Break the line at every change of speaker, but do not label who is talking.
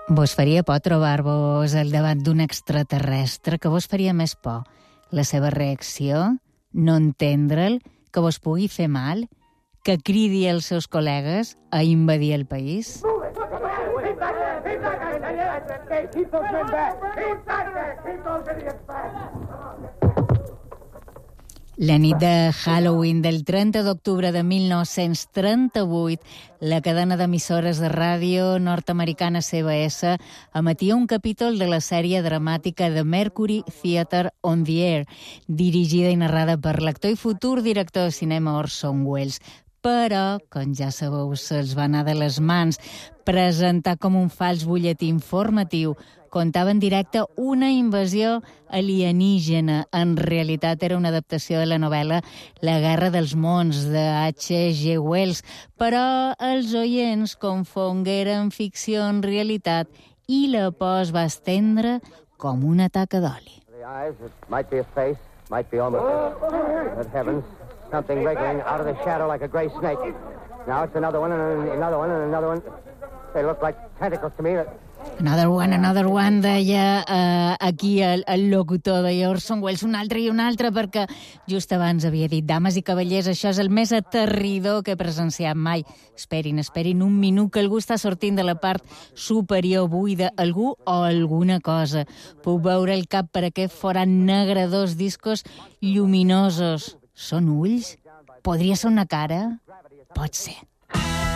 Vos faria por trobar-vos al davant d'un extraterrestre? Que vos faria més por? La seva reacció? No entendre'l? Que vos pugui fer mal? Que cridi els seus col·legues a invadir el país? La nit de Halloween del 30 d'octubre de 1938, la cadena d'emissores de ràdio nord-americana CBS emetia un capítol de la sèrie dramàtica The Mercury Theatre on the Air, dirigida i narrada per l'actor i futur director de cinema Orson Welles. Però, com ja sabeu, se'ls va anar de les mans. Presentar com un fals butlletí informatiu, contava en directe una invasió alienígena. En realitat era una adaptació de la novel·la La guerra dels mons, de H.G. Wells, però els oients confongueren ficció en realitat i la por es va estendre com una taca d'oli.
Might be a face, might be almost good heavens. Something wriggling out of the shadow like a gray snake. Now it's another one, and another one, and another one. They look like tentacles to me.
Another one, deia aquí el locutor, deia Orson Welles, un altre i un altre, perquè just abans havia dit, dames i cavallers, això és el més aterridor que he presenciat mai. Esperin un minut, que algú està sortint de la part superior buida, algú o alguna cosa. Puc veure el cap per aquest forat negre, dos discos lluminosos. Són ulls? Podria ser una cara? Pot ser.